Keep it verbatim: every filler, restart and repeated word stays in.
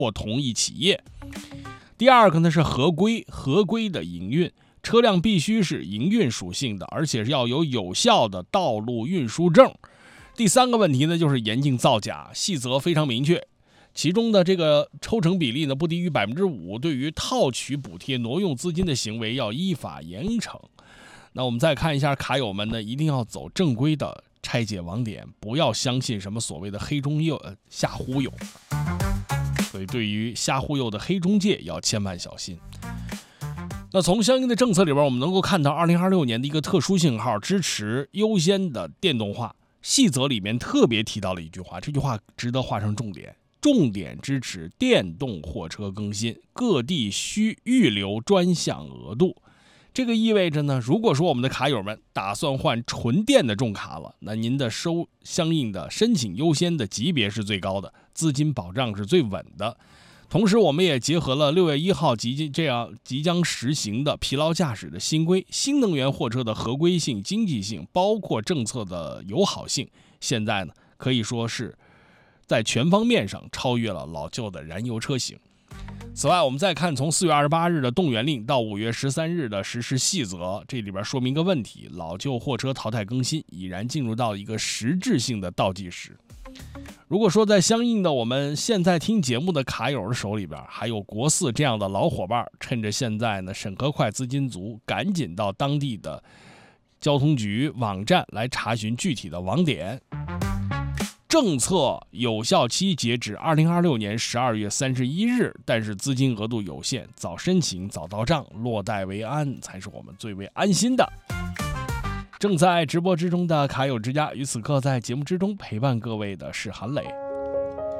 或同一企业。第二个呢是合规，合规的营运，车辆必须是营运属性的，而且是要有有效的道路运输证。第三个问题呢就是严禁造假，细则非常明确，其中的这个抽成比例呢不低于百分之五，对于套取补贴、挪用资金的行为要依法严惩。那我们再看一下卡友们呢，一定要走正规的拆解网点，不要相信什么所谓的黑中介、呃、瞎忽悠。所以对于瞎忽悠的黑中介要千万小心。那从相应的政策里边，我们能够看到二零二六年的一个特殊信号，支持优先的电动化。细则里面特别提到了一句话，这句话值得画上重点，重点支持电动货车更新，各地需预留专项额度。这个意味着呢，如果说我们的卡友们打算换纯电的重卡了，那您的收相应的申请优先的级别是最高的，资金保障是最稳的。同时我们也结合了六月一号即这样即将实行的疲劳驾驶的新规，新能源货车的合规性、经济性，包括政策的友好性，现在呢可以说是在全方面上超越了老旧的燃油车型。此外，我们再看从四月二十八日的动员令到五月十三日的实施细则，这里边说明一个问题，老旧货车淘汰更新已然进入到一个实质性的倒计时。如果说在相应的我们现在听节目的卡友的手里边还有国四这样的老伙伴，趁着现在呢审核快、资金足，赶紧到当地的交通局网站来查询具体的网点。政策有效期截止二零二六年十二月三十一日，但是资金额度有限，早申请早到账，落袋为安才是我们最为安心的。正在直播之中的卡友之家，于此刻在节目之中陪伴各位的是韩磊。